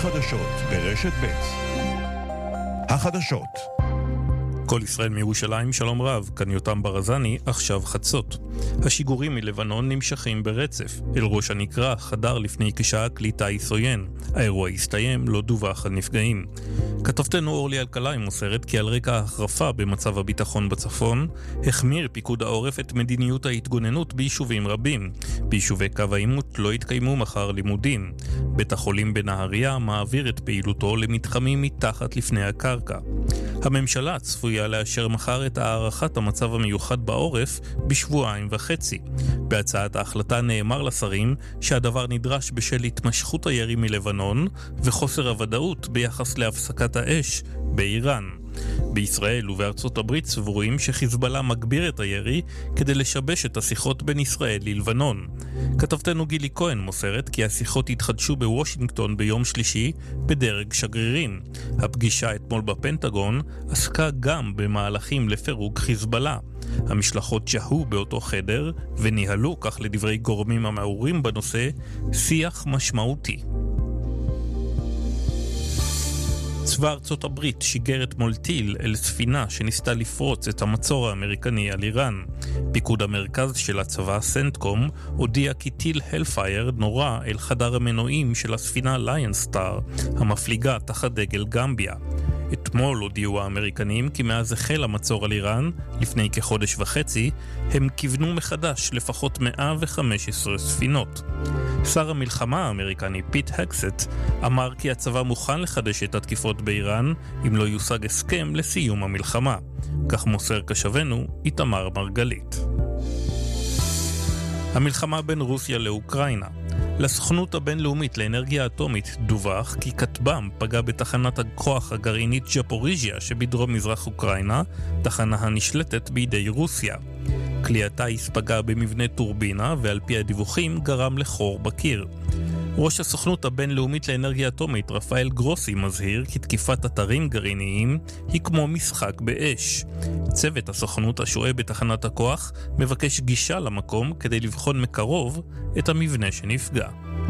החדשות ברשת ב'. החדשות. כל ישראל מירושלים, שלום רב, כאן יותם ברזני, עכשיו חצות. השיגורים מלבנון נמשכים ברצף. אל ראש הנקרה חדר לפני כשעה כלי טיס עוין. האירוע הסתיים, לא דווח על נפגעים. כתבתנו אורלי אלקלעי מוסרת כי על רקע ההחרפה במצב הביטחון בצפון, החמיר פיקוד העורף את מדיניות ההתגוננות ביישובים רבים. ביישובי קו העימות לא התקיימו מחר לימודים. בית החולים בנהריה מעביר את פעילותו למתחמים מתחת לפני הקרקע. הממשלה צפויה לאשר מחר את הערכת המצב המיוחד בעורף בשבועיים וחצי. בהצעת ההחלטה נאמר לשרים שהדבר נדרש בשל התמשכות הירי מלבנון וחוסר הוודאות ביחס להפסקת האש באיראן. בישראל ובארצות הברית סבורים שחיזבאללה מגביר את הירי כדי לשבש את השיחות בין ישראל ללבנון. כתבתנו גילי כהן מוסרת כי השיחות התחדשו בוושינגטון ביום שלישי בדרג שגרירים. הפגישה אתמול בפנטגון עסקה גם במהלכים לפירוק חיזבאללה. המשלחות שהו באותו חדר וניהלו, כך לדברי גורמים המעורים בנושא, שיח משמעותי. צבא ארצות הברית שיגר אתמול טיל אל ספינה שניסתה לפרוץ את המצור האמריקני על איראן. פיקוד המרכז של הצבא סנטקום הודיע כי טיל הלפייר נורה אל חדר המנועים של הספינה ליון סטאר, המפליגה תחת דגל גמביה. אתמול הודיעו האמריקנים כי מאז החל המצור על איראן, לפני כחודש וחצי, הם כיוונו מחדש לפחות 115 ספינות. שר המלחמה האמריקני פיט הקסט אמר כי הצבא מוכן לחדש את התקיפות באיראן אם לא יושג הסכם לסיום המלחמה. כך מוסר קשבנו איתמר מרגלית. המלחמה בין רוסיה לאוקראינה. לסוכנות הבינלאומית לאנרגיה אטומית דווח כי כטב"ם פגע בתחנת הכוח הגרעינית ז'פוריז'יה שבדרום מזרח אוקראינה, תחנה הנשלטת בידי רוסיה. כלי הטיס פגע במבנה טורבינה ועל פי הדיווחים גרם לחור בקיר. ראש הסוכנות הבינלאומית לאנרגיה אטומית רפאל גרוסי מזהיר כי תקיפת אתרים גרעיניים היא כמו משחק באש. צוות הסוכנות השוהה בתחנת הכוח מבקש גישה למקום כדי לבחון מקרוב את המבנה שנפגע.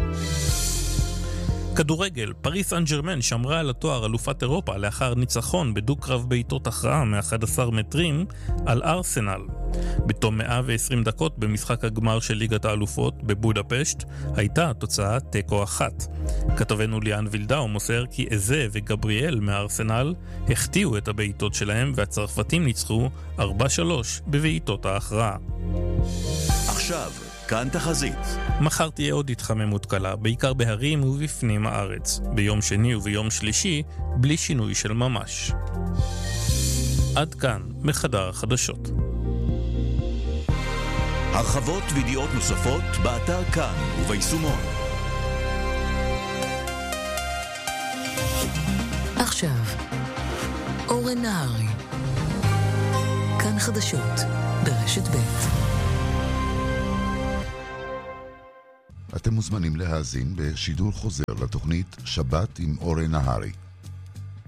כדורגל, פריס סן ז'רמן שמרה על התואר אלופת אירופה לאחר ניצחון בדו-קרב בעיטות הכרעה מ-11 מטרים על ארסנל. בתום 120 דקות במשחק הגמר של ליגת האלופות בבודפשט הייתה התוצאה תיקו 1. כתבנו ליאן וילדאו מוסר כי איזה וגבריאל מארסנל החטיאו את הבעיטות שלהם והצרפתים ניצחו 4-3 בבעיטות ההכרעה. עכשיו כאן תחזית. מחר תהיה עוד התחממות קלה, בעיקר בהרים ובפנים הארץ. ביום שני וביום שלישי, בלי שינוי של ממש. עד כאן, מחדר החדשות. הרחבות וידיעות נוספות באתר כאן וביישומון. עכשיו, אורן נהרי. כאן חדשות, ברשת ב'. אתם מוזמנים להאזין בשידור חוזר לתוכנית שבת עם אורן נהרי.